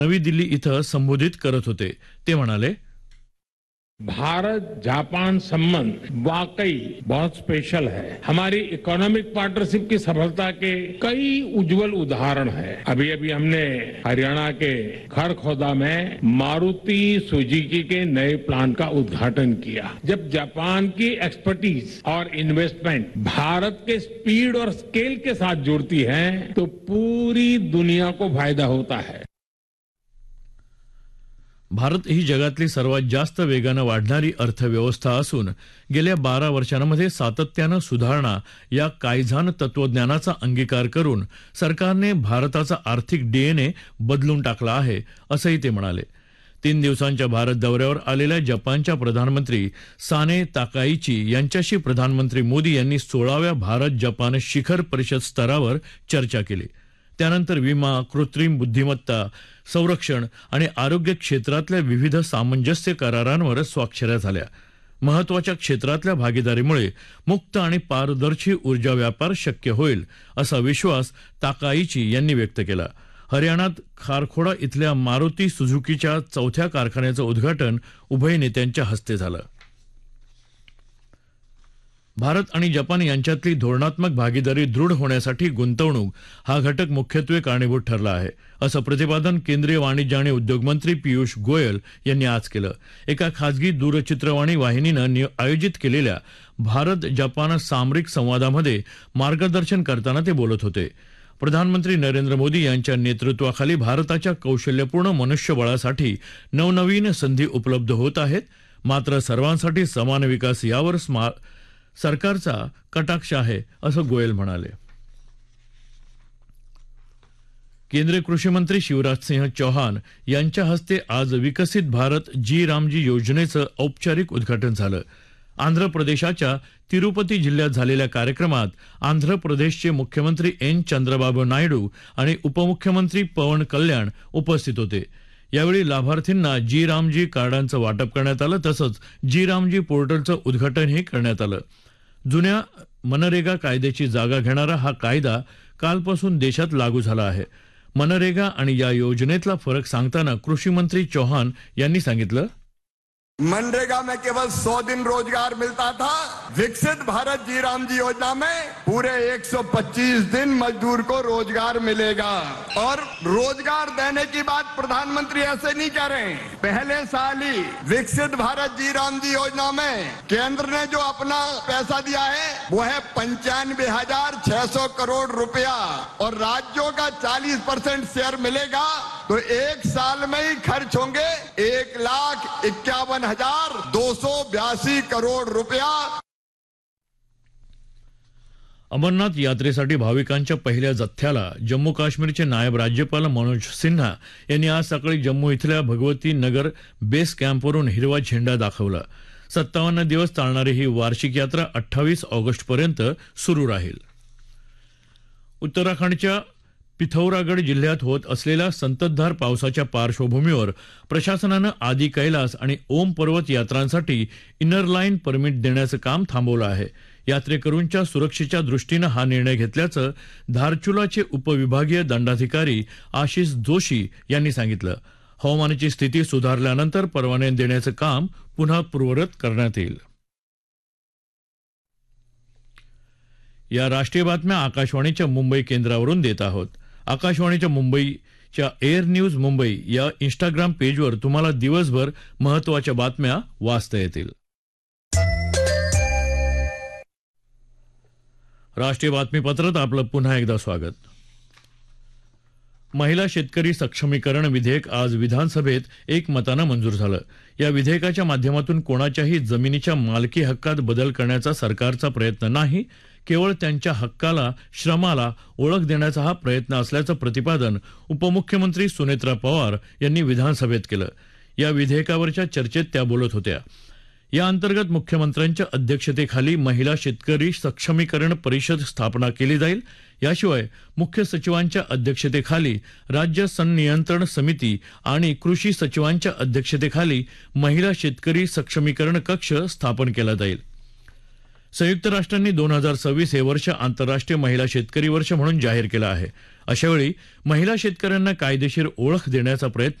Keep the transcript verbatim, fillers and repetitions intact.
नवी दिल्ली इथं संबोधित करत होते. ते म्हणाले, भारत जापान संबंध वाकई बहुत स्पेशल है. हमारी इकोनॉमिक पार्टनरशिप की सफलता के कई उज्जवल उदाहरण है. अभी अभी हमने हरियाणा के खरखोदा में मारुति सुजुकी के नए प्लांट का उद्घाटन किया. जब जापान की एक्सपर्टीज और इन्वेस्टमेंट भारत के स्पीड और स्केल के साथ जुड़ती है तो पूरी दुनिया को फायदा होता है. भारत ही जगातली सर्वात जास्त वेगानं वाढणारी अर्थव्यवस्था असून गेल्या बारा वर्षांमध्ये सातत्यानं सुधारणा या कायझान तत्वज्ञानाचा अंगीकार करून सरकारने भारताचा आर्थिक डीएनए बदलून टाकला आहे, असंही ते म्हणाले. तीन दिवसांच्या भारत दौऱ्यावर आलेल्या जपानच्या प्रधानमंत्री साने ताकाईची यांच्याशी प्रधानमंत्री मोदी यांनी सोळाव्या भारत जपान शिखर परिषद स्तरावर चर्चा केली. त्यानंतर विमा, कृत्रिम बुद्धिमत्ता, संरक्षण आणि आरोग्य क्षेत्रातल्या विविध सामंजस्य करारांवर स्वाक्षऱ्या झाल्या. महत्वाच्या क्षेत्रातल्या भागीदारीमुळे मुक्त आणि पारदर्शी ऊर्जा व्यापार शक्य होईल, असा विश्वास ताकाईची यांनी व्यक्त केला. हरियाणात खारखोडा इथल्या मारुती सुझुकीच्या चौथ्या कारखान्याचं उद्घाटन उभय नेत्यांच्या हस्ते झालं. भारत आणि जपान यांच्यातली धोरणात्मक भागीदारी दृढ होण्यासाठी गुंतवणूक हा घटक मुख्यत्वे कारणीभूत ठरला आहे, असं प्रतिपादन केंद्रीय वाणिज्य आणि उद्योग मंत्री पियुष गोयल यांनी आज केलं. एका खासगी दूरचित्रवाणी वाहिनीनं आयोजित केलेल्या भारत जपान सामरिक संवादामध्ये मार्गदर्शन करताना ते बोलत होते. प्रधानमंत्री नरेंद्र मोदी यांच्या नेतृत्वाखाली भारताच्या कौशल्यपूर्ण मनुष्यबळासाठी नवनवीन संधी उपलब्ध होत आहेत. मात्र सर्वांसाठी समान विकास यावर सरकारचा कटाक्ष आहे, असं गोयल म्हणाले. केंद्रीय कृषी मंत्री शिवराज सिंह चौहान यांच्या हस्ते आज विकसित भारत जी रामजी योजनेचं औपचारिक उद्घाटन झालं. आंध्र प्रदेशाच्या तिरुपती जिल्ह्यात झालेल्या कार्यक्रमात आंध्र प्रदेशचे मुख्यमंत्री एन चंद्रबाबू नायडू आणि उपमुख्यमंत्री पवन कल्याण उपस्थित होते. यावेळी लाभार्थींना जी रामजी कार्डांचं वाटप करण्यात आलं. तसंच जी रामजी पोर्टलचं उद्घाटनही करण्यात आलं. जुन्या मनरेगा कायद्याची जागा घेणारा हा कायदा कालपासून देशात लागू झाला आहे. मनरेगा आणि या योजनेतला फरक सांगताना कृषी मंत्री चौहान यांनी सांगितलं, मनरेगा में केवल सौ दिन रोजगार मिलता था. विकसित भारत जी राम जी योजना में पूरे एक सौ पच्चीस दिन मजदूर को रोजगार मिलेगा. और रोजगार देने की बात प्रधानमंत्री ऐसे नहीं कह रहे हैं. पहले साल ही विकसित भारत जी राम जी योजना में केंद्र ने जो अपना पैसा दिया है वो है पंचानवे हजार छह सौ करोड़ रुपया और राज्यों का चालीस परसेंट शेयर मिलेगा. तो एक साल में ही खर्च होंगे एक लाख इक्यावन हजार दो सौ बयासी करोड़ रुपया. अमरनाथ यात्रेसाठी भाविकांच्या पहिल्या जथ्याला जम्मू काश्मीरचे नायब राज्यपाल मनोज सिन्हा यांनी आज सकाळी जम्मू इथल्या भगवती नगर बेस कॅम्पवरून हिरवा झेंडा दाखवला. सत्तावन्न दिवस चालणारी ही वार्षिक यात्रा अठ्ठावीस ऑगस्टपर्यंत सुरू राहील. उत्तराखंडच्या पिथौरागड जिल्ह्यात होत असलेल्या संततधार पावसाच्या पार्श्वभूमीवर प्रशासनानं आदी कैलास आणि ओम पर्वत यात्रांसाठी इनर लाईन परमिट देण्याचं काम थांबवलं आहे. यात्रेकरूंच्या सुरक्षेच्या दृष्टीनं हा निर्णय घेतल्याचं धारचुलाचे उपविभागीय दंडाधिकारी आशिष जोशी यांनी सांगितलं. हवामानाची स्थिती सुधारल्यानंतर परवाने देण्याचं काम पुन्हा पूर्ववत करण्यात येईल. या राष्ट्रीय बातम्या आकाशवाणीच्या मुंबई केंद्रावरून देत आहोत. आकाशवाणीच्या मुंबईच्या एअर न्यूज मुंबई या इंस्टाग्राम पेजवर तुम्हाला दिवसभर महत्वाच्या बातम्या वाचता येतील. राष्ट्रीय बातमीपत्रात आपलं पुन्हा एकदा स्वागत. महिला शेतकरी सक्षमीकरण विधेयक आज विधानसभेत एकमतानं मंजूर झालं. या विधेयकाच्या माध्यमातून कोणाच्याही जमिनीच्या मालकी हक्कात बदल करण्याचा सरकारचा प्रयत्न नाही, केवळ त्यांच्या हक्काला, श्रमाला ओळख देण्याचा हा प्रयत्न असल्याचं प्रतिपादन उपमुख्यमंत्री सुनेत्रा पवार यांनी विधानसभेत केलं. या विधेयकावरच्या चर्चेत त्या बोलत होत्या. या अंतर्गत मुख्यमंत्र्यांच्या अध्यक्षतेखाली महिला शेतकरी सक्षमीकरण परिषद स्थापना केली जाईल. याशिवाय मुख्य सचिवांच्या अध्यक्षतेखाली राज्य संनियंत्रण समिती आणि कृषी सचिवांच्या अध्यक्षतेखाली महिला शेतकरी सक्षमीकरण कक्ष स्थापन केला जाईल. संयुक्त राष्ट्रांनी दोन हजार सव्वीस हे वर्ष आंतरराष्ट्रीय महिला शेतकरी वर्ष म्हणून जाहीर केलं आहे. अशावेळी महिला शेतकऱ्यांना कायदेशीर ओळख देण्याचा प्रयत्न